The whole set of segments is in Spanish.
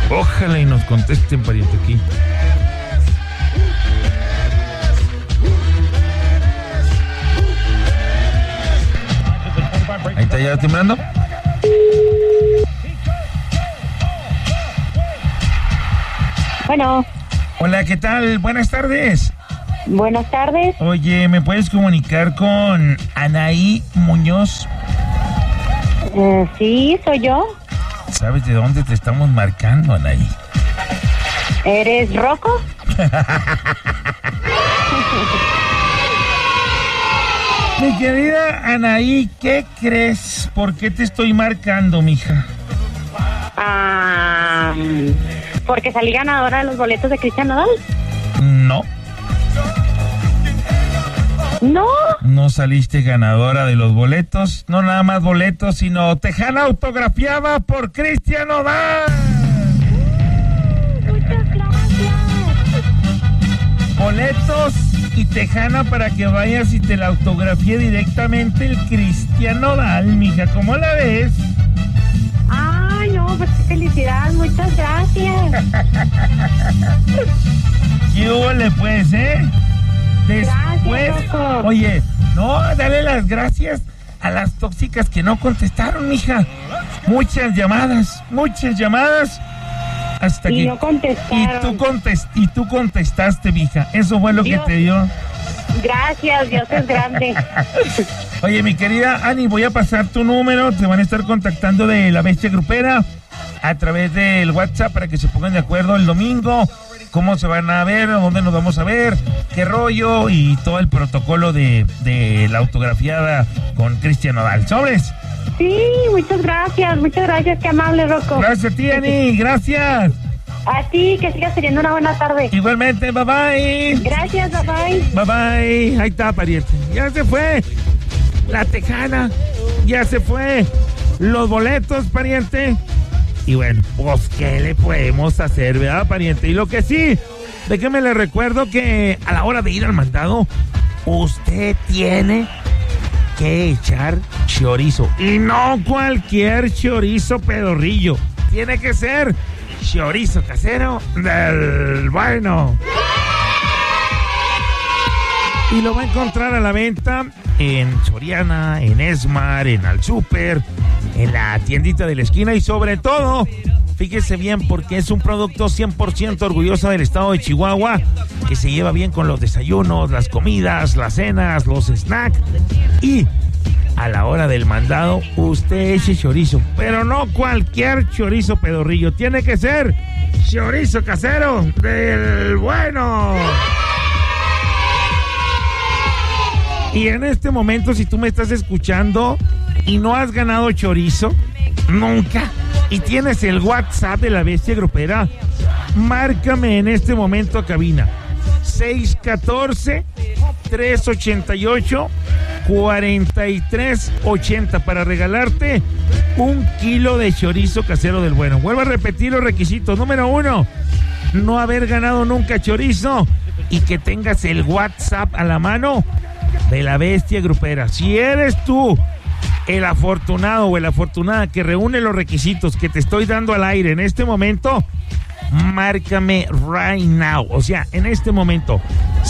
Ojalá y nos contesten, pariente, aquí. Ahí está ya timbrando. Bueno. Hola, ¿qué tal? Buenas tardes. Buenas tardes. Oye, ¿me puedes comunicar con Anaí Muñoz? Sí, soy yo. ¿Sabes de dónde te estamos marcando, Anaí? ¿Eres Rocco? Mi querida Anaí, ¿qué crees? ¿Por qué te estoy marcando, mija? ¿Porque salí ganadora de los boletos de Cristian Nodal? No. No. No saliste ganadora de los boletos, no nada más boletos, sino tejana autografiada por Cristian Nodal. Muchas gracias. Boletos y tejana para que vayas y te la autografíe directamente el Cristian Nodal, mija, ¿cómo la ves? Ay, no, pues qué felicidad, muchas gracias. ¿Qué hubo le pues, Después, gracias, Rocco. oye, no, dale las gracias a las tóxicas que no contestaron, mija. Muchas llamadas, hasta Y que no contestaron. y tú contestaste, mija. Eso fue lo Dios. que te dio. Gracias, Dios es grande. Oye, mi querida Ani, voy a pasar tu número. Te van a estar contactando de La Bestia Grupera a través del WhatsApp para que se pongan de acuerdo el domingo. Cómo se van a ver, dónde nos vamos a ver, qué rollo y todo el protocolo de la autografiada con Cristian Nodal. ¿Sobres? Sí, muchas gracias, qué amable, Rocco. Gracias a ti, Ani, gracias. A ti, que sigas teniendo una buena tarde. Igualmente, bye bye. Gracias, bye bye. Bye bye. Ahí está, pariente. Ya se fue la tejana, ya se fue los boletos, pariente. Y bueno, pues, ¿qué le podemos hacer, verdad, pariente? Y lo que sí, déjeme le recuerdo que a la hora de ir al mandado, usted tiene que echar chorizo. Y no cualquier chorizo pedorrillo. Tiene que ser chorizo casero del bueno. Y lo va a encontrar a la venta en Soriana, en Esmar, en Al Super, en la tiendita de la esquina y sobre todo, fíjese bien porque es un producto 100% orgulloso del estado de Chihuahua que se lleva bien con los desayunos, las comidas, las cenas, los snacks y a la hora del mandado usted eche chorizo, pero no cualquier chorizo pedorrillo, tiene que ser chorizo casero del bueno. Y en este momento, si tú me estás escuchando y no has ganado chorizo, nunca, y tienes el WhatsApp de La Bestia Grupera, márcame en este momento a cabina. 614-388-4380 para regalarte 1 kilo de chorizo casero del bueno. Vuelvo a repetir los requisitos. Número 1, no haber ganado nunca chorizo y que tengas el WhatsApp a la mano de La Bestia Grupera. Si eres tú el afortunado o la afortunada que reúne los requisitos que te estoy dando al aire en este momento, márcame right now. O sea, en este momento,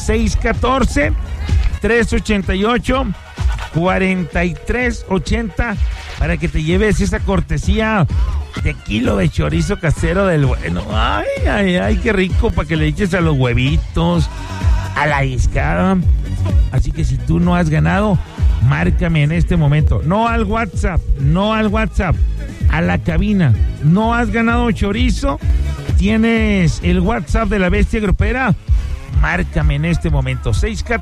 614-388-4380 para que te lleves esa cortesía de kilo de chorizo casero del bueno. Ay, ay, ay, qué rico, para que le eches a los huevitos, a la discada. Así que si tú no has ganado, márcame en este momento. No al WhatsApp, a la cabina. No has ganado chorizo, tienes el WhatsApp de La Bestia Grupera, márcame en este momento.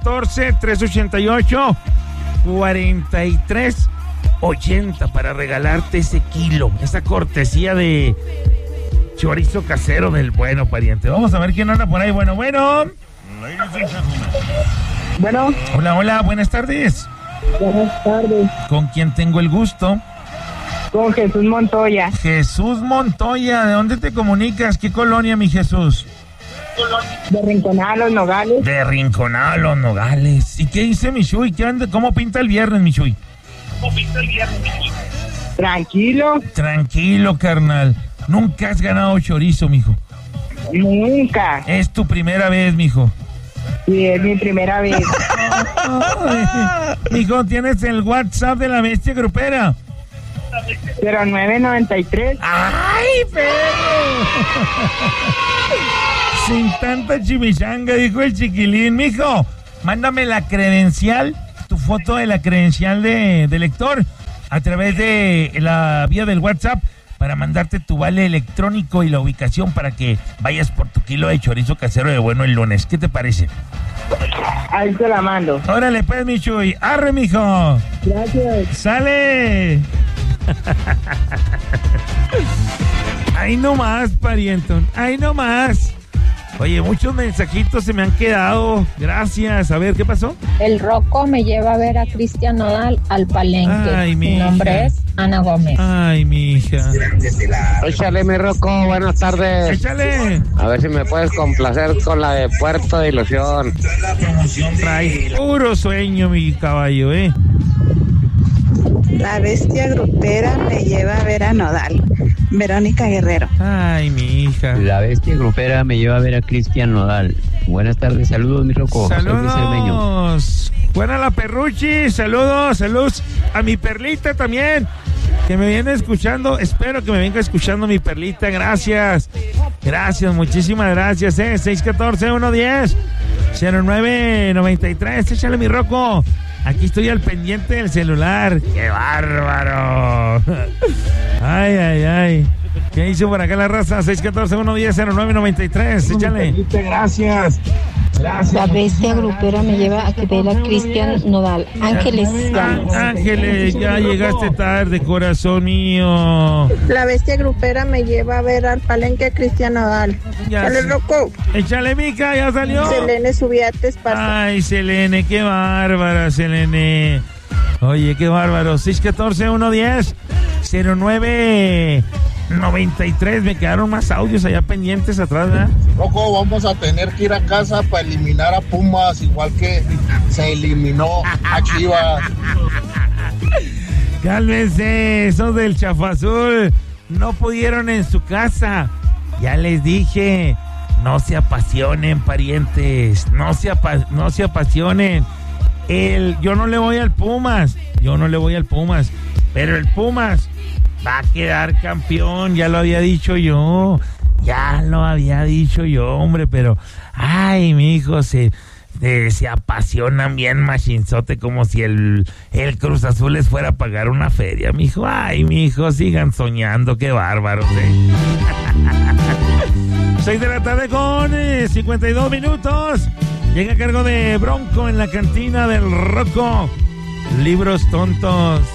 614-388-4380 para regalarte ese kilo, esa cortesía de chorizo casero del bueno, pariente. Vamos a ver quién anda por ahí. Bueno. Bueno. Hola, buenas tardes. Buenas tardes. ¿Con quién tengo el gusto? Con Jesús Montoya. Jesús Montoya, ¿de dónde te comunicas? ¿Qué colonia, mi Jesús? De Rinconada, Los Nogales. De Rinconada, Los Nogales. ¿Y qué dice Michuy? ¿Cómo pinta el viernes, Michuy? Tranquilo. Tranquilo, carnal. Nunca has ganado chorizo, mijo. Nunca. Es tu primera vez, mijo. Sí, es mi primera vez. Mijo, ¿tienes el WhatsApp de la bestia grupera? 0993. ¡Ay, perro! Sin tanta chimichanga, dijo el chiquilín. Mijo, mándame la credencial, tu foto de la credencial de lector a través de la vía del WhatsApp para mandarte tu vale electrónico y la ubicación para que vayas por tu kilo de chorizo casero de bueno el lunes. ¿Qué te parece? Ahí te la mando. Órale pues, mi Chuy. ¡Arre, mijo! Gracias. ¡Sale! Ahí nomás, parientón. Ahí nomás. Oye, muchos mensajitos se me han quedado. Gracias. A ver, ¿qué pasó? El Rocco me lleva a ver a Cristian Nodal al Palenque. Ay, mi Mi nombre hija. es Ana Gómez. Ay, mi hija. Échale, mi Rocco, buenas tardes. Échale. A ver si me puedes complacer con la de Puerto de Ilusión. Trae puro sueño, mi caballo, ¿eh? La bestia grupera me lleva a ver a Nodal. Verónica Guerrero. Ay, mi hija. La bestia grupera me lleva a ver a Cristian Nodal. Buenas tardes, saludos, mi Rocco. Soy Luis Cermeño. Saludos. Buena la Perruchi. Saludos, saludos a mi Perlita también, que me viene escuchando. Espero que me venga escuchando mi Perlita. Gracias. Gracias, muchísimas gracias, 614-110-0993. Échale, mi Rocco. Aquí estoy al pendiente del celular. ¡Qué bárbaro! Ay, ay, ay. ¿Qué hizo por acá la raza? 614-110-0993. Échale. Gracias. La bestia grupera me lleva a que ver a Cristian Nodal. Ángeles Llanos. Ángeles, ya llegaste tarde, corazón mío. La bestia grupera me lleva a ver al Palenque a Cristian Nodal. Ya Dale, sí. Rocco. Échale, mica, ya salió. Selene Subiates pasa. Ay, Selene, qué bárbara, Selene. Oye, qué bárbaro. 614-110-0993. Me quedaron más audios allá pendientes atrás, ¿verdad? Rocco, vamos a tener que ir a casa para eliminar a Pumas, igual que se eliminó a Chivas. Cálmense, esos del Chafazul no pudieron en su casa. Ya les dije, no se apasionen, parientes, no se apasionen. Yo no le voy al Pumas, pero el Pumas va a quedar campeón, ya lo había dicho yo, hombre, pero, ay, mijo, se apasionan bien machinzote como si el Cruz Azul les fuera a pagar una feria, mijo. Ay, mijo, sigan soñando, qué bárbaros, 6 de la tarde con 52 minutos. Llega a cargo de Bronco en la cantina del Rocco. Libros tontos.